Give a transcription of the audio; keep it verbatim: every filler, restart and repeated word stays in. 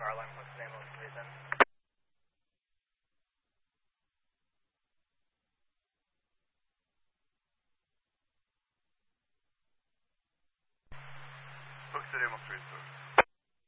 Garland, what's the name of the reason? Fox Lima Street, sir.